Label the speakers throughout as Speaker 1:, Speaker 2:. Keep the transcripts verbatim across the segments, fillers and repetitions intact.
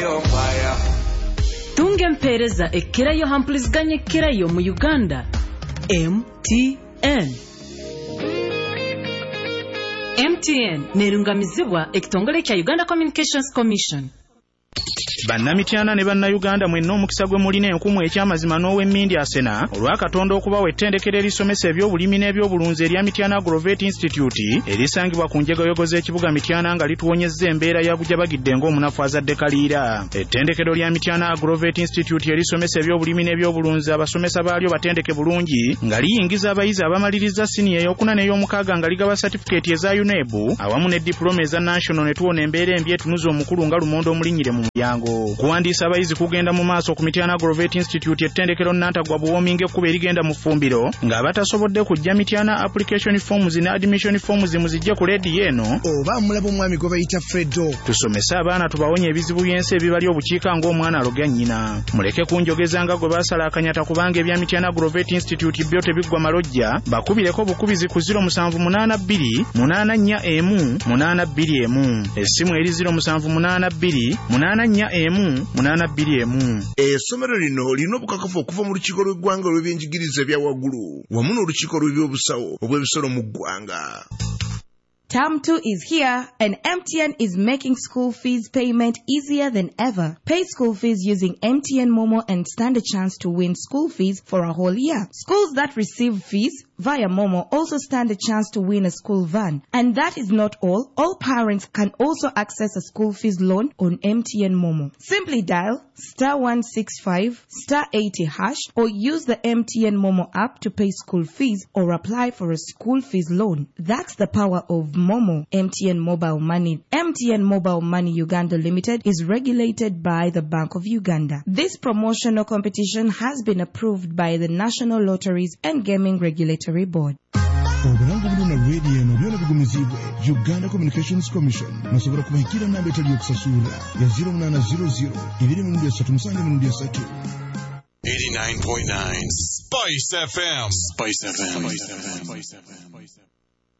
Speaker 1: on fire.
Speaker 2: Tunge mpereza ekirayo hampuliziganya ekirayo mu Uganda. M T N M T N nerungamizibwa ekitongole kya Uganda Communications Commission.
Speaker 3: Bannamityana ne bannayuganda mwenna omukisa gwe mulina enkumu ekyamazima n'ow'emmindi asena olw'Akatonda okubawa ettendekero erisomesa ebyobulimi n'ebyobulunzi erya Mityana Agrovet Institute erisangibwa ku njegoyogo z'ekibuga Mityana nga lituwonyezza embeera ya bujabagidde ng'omunafu azadde kaliira. Ettendekero lya Mityana Agrovet Institute erisomesa ebyobulimi n'ebyobulunzi abasomesa baalyo batendeke bulungi nga liyingiza abayizi abamaliriza siniya ey'okuna n'ey'omukaaga nga ligaba certificate eza U N E B awamu ne diploma eza national ne tuwona embeera embi etunuza omukulu nga lumondo omulinyire mu mulyango. Kuwandiisa abayizi kugenda mu maaso ku Mityana Agrovet Institute ettendekero Nantagwa buwominga ekkuba erigenda mu ffumbiro nga batasobodde kujja Mityana application forms ne admission forms muzijje ku leedi eno
Speaker 4: oba mulabo omwami gwe bayita Fredo.
Speaker 3: Tusomese abaana tubawonye ebizibu by'ensi ebibali obukiika ng'omwana alogya nnyina. Muleke kunjogeza nga gwe baasala akanyata kubanga ebya Mityana Agrovet Institute byo tebiggwa malojja bakubireko bukubizi ku zero musanvu munaana bbiri munaana nnya emu munaana bbiri emu essimu eri zero musanvu munaana bbiri munaana nnya emu munaana bbiri emu.
Speaker 4: Essomero lino lino obukakafu okuva mu lukiiko lw'eggwanga olw'ebyenjigiriza ebya waggulu wamu n'olukiiko lw'ebyobusawo obw'ebisolo mu ggwanga.
Speaker 5: Term two is here, and M T N is making school fees payment easier than ever. Pay school fees using M T N Momo and stand a chance to win school fees for a whole year. Schools that receive fees via Momo also stand a chance to win a school van. And that is not all. All parents can also access a school fees loan on M T N Momo. Simply dial star one six five star eighty hash or use the M T N Momo app to pay school fees or apply for a school fees loan. That's the power of Momo. M T N Mobile Money. M T N Mobile Money Uganda Limited is regulated by the Bank of Uganda. This promotional competition has been approved by the National Lotteries and Gaming Regulatory Board.
Speaker 4: Obulango buno na radio eno byona bigumizibwe Uganda Communications Commission nasobola kubahikira namba etali yokusasula ya zero nine zero zero ibiri mu ndia satu musange mu ndia satu.
Speaker 6: eighty-nine point nine Spice F M. Spice F M. Spice F M. Spice F M. Spice F M.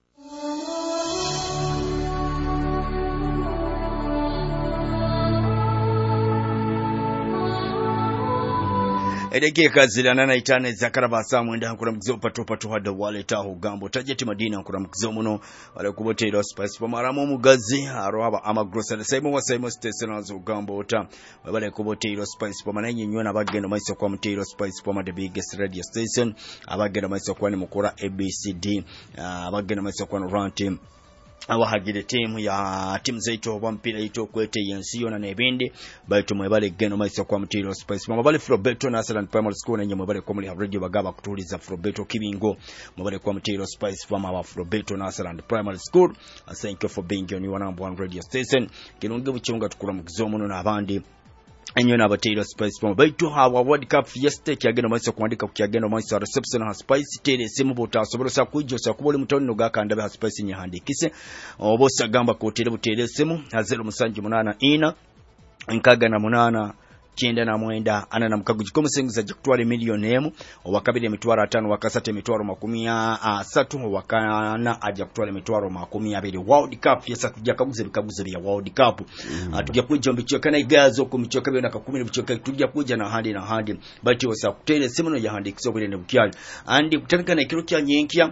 Speaker 7: Edekeka zilana na itane zakaraba samwenda nkura mkizo pato pato hada wale taho gambo tajeti madina nkura mkizo muno wale kubote ilo spice pa maramo mugazi harohaba ama grocery saimu wa saimu station wazo gambo ota wale kubote ilo spice pa manenye nyona bagendo maiso kwa mte ilo spice pa the biggest radio station abagendo maiso kwa ni mukura A B C D abagendo maiso kwa ranti abahagire team ya team zaito bampira ito kwete yensiyo na nebindi baito mwebale geno maiso kwa mtiro spice mwabale Frobeto National Primary School na mwebale kwa muli radio bagaba kutuliza Frobeto Kibingo mwabale kwa mtiro spice from our Frobeto National Primary School. Thank you for being on your number one radio station. Kinonge buchunga tukura mkizomo na abandi enyo na batero spice from baitu hawa World Cup fiesta kyageno maiso kwandika kyageno maiso reception ha spice tere simu botasobora sa kujo sa kubole mutoni nogakanda ha spice nyahandikise obosa gamba ko tere butere simu hazero musanji munana ina nkaga na munana kyenda na mwenda ana na mkagu jikomu sengiza jakutwale milioni emu wakabili mitwaro atano wakasate mitwaro makumia asatu wakana ajakutwale mitwaro makumia abili World Cup yesa tujakaguze bikaguze bya World Cup mm. Tujya kuja mbichoka na igazo ku michoka bya naka kumi bichoka tujya kuja na handi na handi bati wasa kutele simuno ya handi kiso bile ne bukyali andi kutandika na kiro kya nyenkia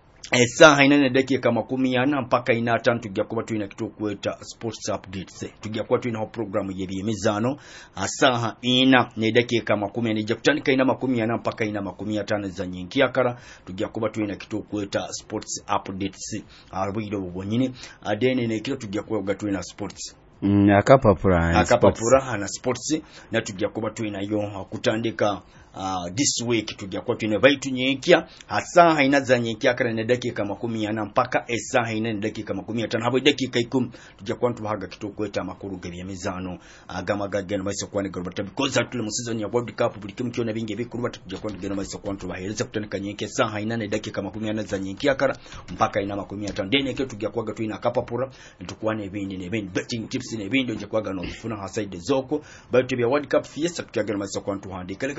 Speaker 7: Esa haina na dakika makumi ana mpaka ina tano tujja kuba tuina kitu kweta sports updates. Tujja kuba tuina programu y'ebyemizano asaha ina ne dakika makumi ne jakutandika ina makumi ana mpaka ina makumi atano za nyinki akara tujja kuba tuina kitu kweta sports updates. Arabiro bonyine adene ne kilo tujja kuba tuina sports. Mm, akapapura
Speaker 3: akapapura na sports na tujja kuba tuina yo kutandika Uh, this week tujja kwa tuine baitu nyenkia hasa haina za nyenkia kana ne dakika makumi ana mpaka esa haina ne dakika makumi atano habo dakika ikumi tujja kwa ntu haga kitoko eta makuru gebya mizano agama gageno baiso kwa ne gorobata because atule mu season ya World Cup bulikimu kiona binge bikuru tujja kwa ngeno baiso kwa ntu bahereza kutanika nyenkia sa haina ne dakika makumi ana za nyenkia kana mpaka ina makumi atano dene ke tujja kwa gatu ina kapapura ntukwane bindi ne bindi betting tips ne bindi tujja kwa gano kufuna hasaide zoko baitu bya World Cup fiesta tujja geno baiso kwa ntu handika leka tuyonge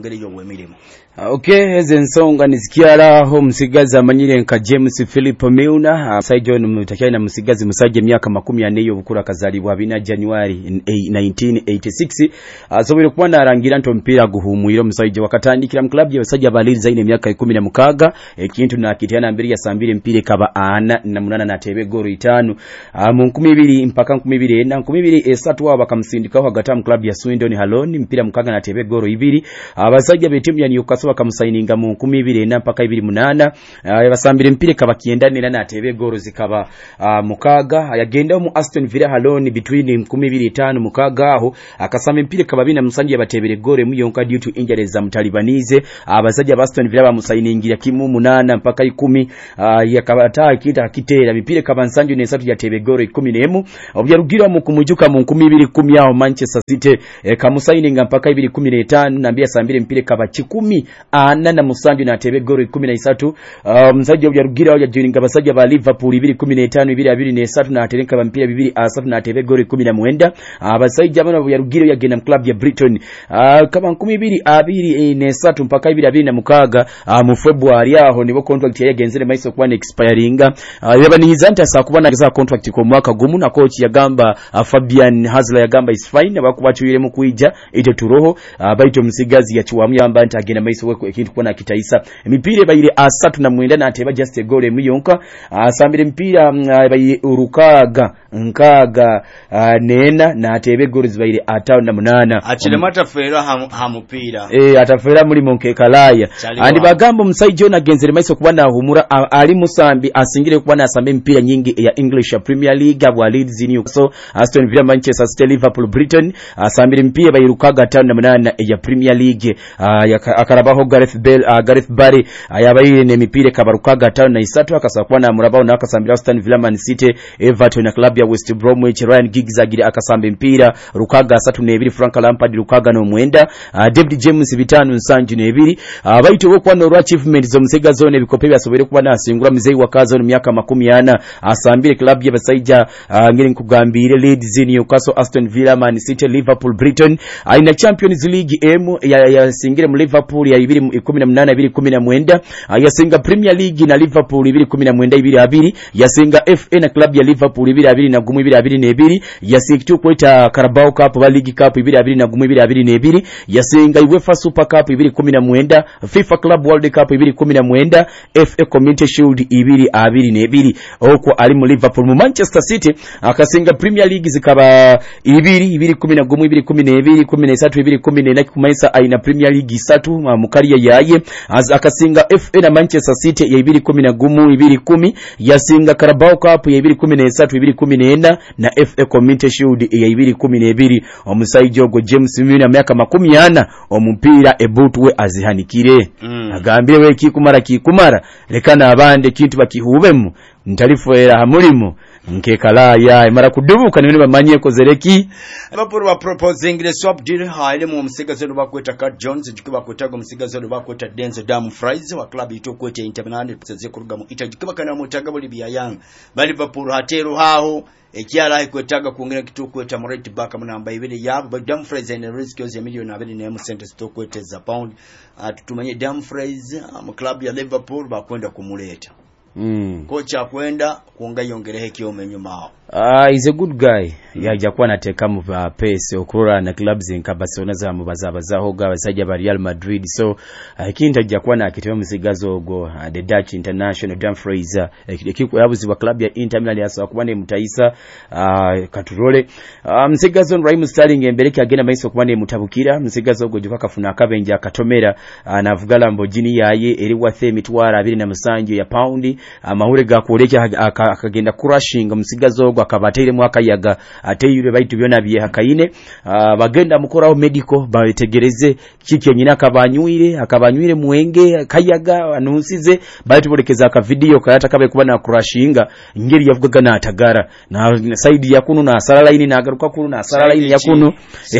Speaker 7: mungere yo wemirimu.
Speaker 1: Okay, ezo ensonga nizikyalaho musigazi amanyire nka James Philip Milner Saijo mutakyali na musigazi musajja emyaka makumi ane y'obukulu akazalibwa bina January nineteen eighty-six asobole kuba narangira nto mpira guhumuyiro musajja wakatandikira mu club y'abasajja baliri zaine emyaka kumi na mukaaga ekintu nakitiana mbiri ya sambiri mpire kaba ana na munana natebe goro itano mu nkumi ibiri mpaka nkumi ibiri na nkumi ibiri esatu aba kamusindikaho hagata mu club ya Swindon Halon mpira mukaaga natebe goro ibiri abasajja betimu ya Newcastle bakamusaininga mu nkumi ibiri na mpaka ibiri munana abasambire mpire kaba kiendanira natebe goro zikaba uh, mukaaga yagenda mu Aston Villa Halon between nkumi ibiri tano mukaaga aho akasamba mpire kaba bina musanje batebere gore mu yonka due to injuries za mutalibanize abasajja ba Aston Villa bamusainingira kimu munana mpaka ikumi uh, yakabata kita kitera mipire kaba nsanje nesatu yatebe gore ikumi nemu obyarugira mu kumujuka mu nkumi ibiri kumi aho Manchester City eh, kamusaininga mpaka ibiri kumi na tano nambia sambire mpire kaba kikumi ana na musanje natebe gore ikumi na isatu uh, msajja obyarugira ya joininga basajja ba Liverpool ibiri kumi na tano ibiri abiri na isatu na aterenka bampira bibiri asatu na atebe gore kumi na mwenda abasajja bano obyarugira yagenda mu club ya Brighton uh, kaba nkumi ibiri abiri na isatu mpaka ibiri abiri na mukaaga uh, mu February aho nibo contract yagenzere maiso kwa expiring uh, yabanihizanta sa kubana za contract ko mwaka gumu na coach yagamba uh, Fabian Hasler yagamba is fine bakubachuyire mu kuija ite turoho uh, baito musigazi ya chiwamu yamba ntagenda maiso weko ekintu kubona kitaisa mipire bayire asatu na mwenda na ateba just a goal muyonka asambire uh, mpira uh, bayi urukaga nkaga uh, nena na atebe goal zibayire atano na munana
Speaker 7: achile mata fera ha mupira
Speaker 1: eh atafera muri monke kalaya andi bagambo musaijo na genzere maiso kubana humura uh, ali musambi asingire kubana asambe mpira nyingi ya English Premier League abo Leeds Newcastle Aston Villa Manchester City Liverpool Brighton asambire mpira bayirukaga atano na munana ya Premier League uh, akarabaho Gareth Bale uh, Gareth Barry uh, yabayire ne mipire kabarukaga atano na isatu akasakwa na murabao na akasambira Aston Villa Man City Everton na club ya West Bromwich Ryan Giggs agire akasambe mpira rukaga asatu na ebiri Frank Lampard rukaga no mwenda uh, David James bitanu nsanju na ebiri uh, baito wo kwano ro achievement zo musega zone bikope byasobere kuba nasingura mizei wakazo no myaka makumi ana asambire club ya basajja uh, ngire nkugambire Leeds Newcastle Aston Villa Man City Liverpool Brighton aina uh, Champions League M ya, ya singire mu Liverpool ya ibiri kumi na munana ibiri kumi na mwenda uh, ya singa Premier League na Liverpool ibiri kumi na mwenda ibiri abiri ya singa F A na club ya Liverpool ibiri abiri na gumu ibiri abiri na ebiri ya singa kweta Carabao Cup ba League Cup ibiri abiri na gumu ibiri abiri na ebiri ya singa UEFA Super Cup ibiri kumi na mwenda FIFA Club World Cup ibiri kumi na mwenda F A Community Shield ibiri abiri na ebiri okwo ali mu Liverpool mu Manchester City akasinga Premier League zikaba ibiri ibiri kumi na gumu ibiri kumi na ebiri kumi na isatu ibiri kumi na ine kumaisa aina Premier League isatu mu kariya yaye akasinga F A na Manchester City ya ibiri kumi na gumu ibiri kumi yasinga Carabao Cup ya ibiri kumi na isatu ibiri kumi na ine na F A Community Shield ya ibiri kumi na ebiri omusaijo go James Milner myaka makumi ana omupira ebutwe azihanikire mm. agambire we kikumara kikumara lekana abande kintu bakihubemu ntalifuera hamulimo nkekalaya imara kudubuka nibone bamanye ko zereki
Speaker 7: Liverpool ba proposing the swap deal haile mu musigazo bakweta Cat Jones jikuba kwetaga musigazo bakweta Denzel Dumfries wa club ito kweta Inter Milan puteze kuruga mu itajikiba kana mutaga boli bya Young ba Liverpool hatero haho ekyala ikwetaga kuongera kitu kweta mu right back munamba ibiri yabo ba Dumfries and risk ya milioni abiri na mu center to kweta za pound atutumanye Dumfries mu club ya Liverpool bakwenda kumuleta Mm. Kocha kwenda kuonga yongerehe kiome nyuma.
Speaker 1: Ah, uh, he's a good guy. Mm. Yaja kwa nateka mu uh, pace okurora na clubs in Barcelona za mubaza zaho ga basajja ba Real Madrid. So uh, kinta jja kwa na kitema musigazo go uh, the Dutch International Dumfries uh, kiko yabuzi wa club ya Inter Milan yasa kubane mutaisa uh, katurole uh, musigazo Raheem Sterling embereke agenda maiso kubane mutabukira musigazo go juka kafuna akabenja katomera uh, navugala mbojini yaye eri wathe mitwara abiri na musanju ya poundi amahure ga kuoleka akagenda crushing musigazo gwa kabatere mwaka yaga ateyure baitu byona biye hakayine uh, bagenda mukoraho medical bategereze kiki nyina akabanyuire akabanyuire muwenge kayaga anunsize baitu bolekeza aka video kayata kabe kuba na crushinga ngeri yavugaga na atagara na side yakunu na asara line na agaruka kunu na asara line yakunu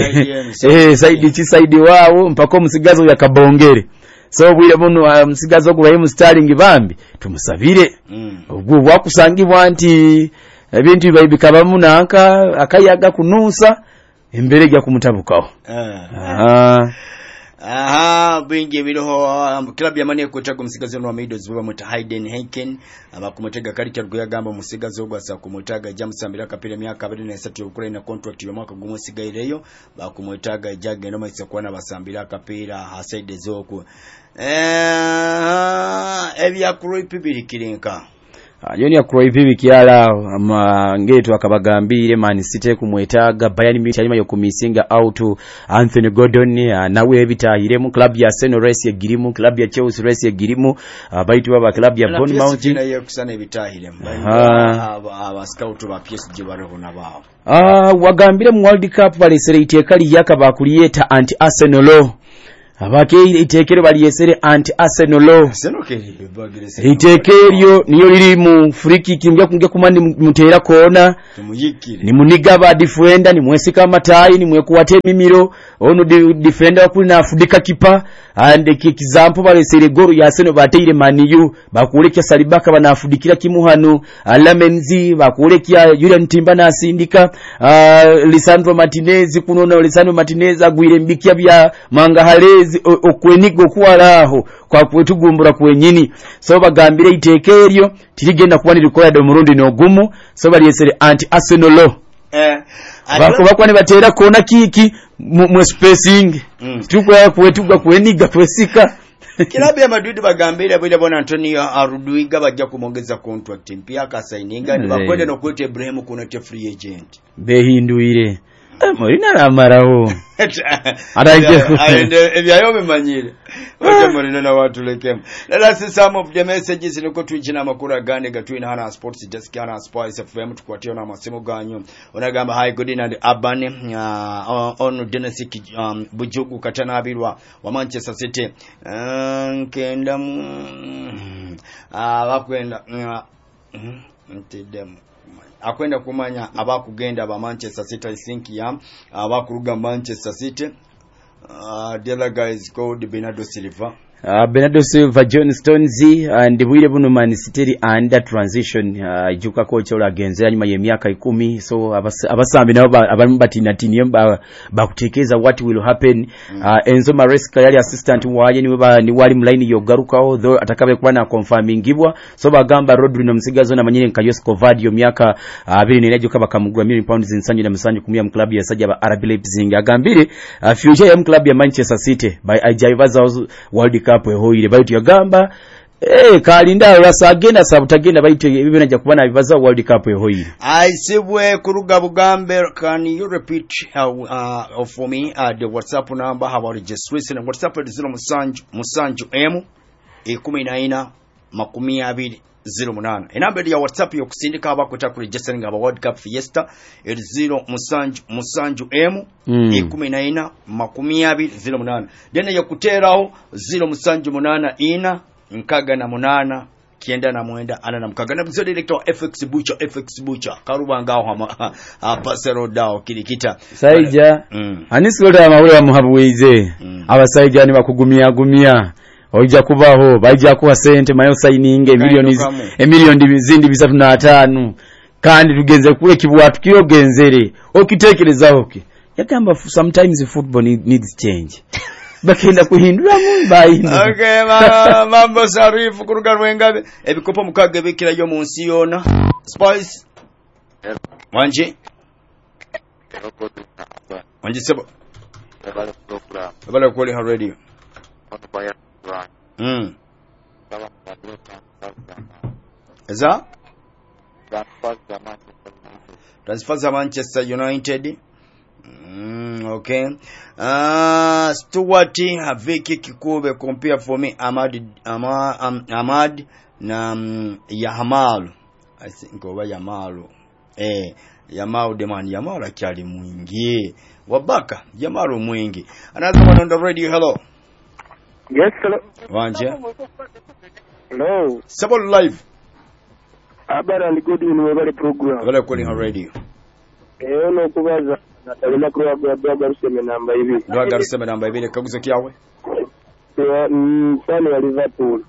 Speaker 1: eh side chi side wao mpako musigazo yakabongere so bwire bunu uh, musigazo gwa Raheem Sterling bambi tumusabire ubwo mm. wakusangibwa nti ebintu bibaye bikabamu nanka akayaga kunusa embere gya kumutabukaho
Speaker 7: ah aha bingi biroho club ya mani kutaga musigazi no Midos baba muta Hayden Henken abakumutega karita rwo yagamba musigazi ogwa sa kumutaga jamusambira kapira myaka abiri na esatu yokure na contract yo mwaka gumusigaireyo bakumutaga jage no maisa kwana basambira kapira hasaide zoko eh ebya kuroipi birikirinka
Speaker 1: Yoni ya kuroipi bikiala ama ngetu akabagambire Man City kumwetaga Bayern Munich anyuma yo kumisinga out Anthony Gordon uh, nawe bitahire mu club ya Arsenal race ya girimu club ya Chelsea race ya girimu uh, baitu baba club ya Bournemouth
Speaker 7: na yo kusana bitahire aba aba scout ba P S G baraho nabao
Speaker 1: ah wagambire mu World Cup balisere itekali yakabakuliyeta anti Arsenal abake itekero baliyesere anti Arsenal itekeryo niyo liri mu free kick mbya kunge kumani mutera kona
Speaker 7: tumuyikire
Speaker 1: ni muniga ba defender ni mwesika matayi ni mwekuwate mimiro ono defender wakuli na afudika kipa and example balesere goro ya Arsenal bateire maniyu bakulekya Salibaka banafudikira kimuhanu Lamenzi bakulekya Julian Timba na sindika uh, Lisandro Martinez kunona Lisandro Martinez agwire mbikya bya Mangahale okwenigo kwaraho kwa kwetugumbura kwenyini so bagambire itekeryo tirigenda kubani rikoya do murundi no gumu so baliyesere anti Arsenal eh bakuba kwani batera kona kiki mu spacing mm. tukwa kwetuga kweniga kwesika
Speaker 7: Kilabu ya Madrid bagambire bwile bona Antonio Arduiga bajja kumongeza contract mpya ka signinga ni bakwende no kwete Ibrahim kunete free agent
Speaker 1: behinduire Morina ramaraho
Speaker 7: araje aende ebyayo bimanyire oje Morina na watu lekemu lala si some of the messages niko twijina makura gane gatwina hana sports desk hana Spice F M tukwatia na masemo ganyo onagamba hi good and Urban uh, on Dennis um, Bujugu katana abirwa wa Manchester City nkenda ah bakwenda ntidem akwenda kumanya abakugenda ba Manchester City isinki ya abakuruga Manchester City uh, the other guy is called Bernardo Silva
Speaker 1: Uh, Bernardo Silva, John Stones and bwire buno Man City under transition uh, ijuka coach ola genze anyuma y'emyaka ikumi so abasambi nabo abamubatina tini bakutekeza what will happen mm. uh, Enzo Maresca yali assistant waye ni ba ni wali mline yogarukaho though atakabe kuba na confirmingibwa so bagamba Rodri no musigazo na manyire nkayosko vadio myaka abiri uh, nenejo bakamugura million pounds insanyi na musanju kumya mu club ya sajja ba R B Leipzig agambire uh, future ya club ya Manchester City by Ajaivaza World Cup ehoire baitu yagamba eh kalinda rasagenda sabutagenda baitu bibe najja kubana bibaza World Cup ehoire
Speaker 7: aisibwe kuruga bugambe. Can you repeat uh, uh, for me uh, the WhatsApp number how registration and WhatsApp is zero musanju musanju m ikumi na ina makumi abiri zero munana enamba ya WhatsApp yo kusindika abakota ku registering aba World Cup Fiesta it zero musanju musanju m mm. ikumi na ina makumi abiri zero munana dene ya kuteraho zero musanju munana ina nkaga na munana kienda na mwenda ana na mkaga na mzo director F X Butcher F X Butcher karuba ngao hama pasero dao kilikita
Speaker 1: saija mm. anisolo ya mawule wa muhabuize mm. abasaija ni bakugumia gumia oija kubaho baija kuwa sente mayo signing millions e million zindi bisatu na tano kandi tugenze kule kibwatu kiyo genzere okitekereza oke yakamba sometimes football needs change bakenda kuhindura mu bayino
Speaker 7: okay mambo sarifu kuruga rwengabe ebikopo mukage bikira yo munsi yona Spice wanje wanje sebo bala kwali ha radio mm Eza transfer za Manchester United. Mm, okay. Uh, Stuart Haviki Kikube compare for me Ahmad Ahmad, um, Ahmad na um, Yamal. I think over Yamal. Eh, Yamal demand Yamal akyali mwingi. Wabaka Yamal mwingi. Another one on the radio. Hello.
Speaker 8: Yes, hello.
Speaker 7: Wanje.
Speaker 8: Hello.
Speaker 7: Sabo live.
Speaker 8: Abara ni good in webale program.
Speaker 7: Wala kwenye radio.
Speaker 8: Eh, ono kubaza. Natalina kwa kwa garuseme namba hivi.
Speaker 7: Ndio garuseme namba hivi kaguze kiawe.
Speaker 8: Eh, mfano wa Liverpool.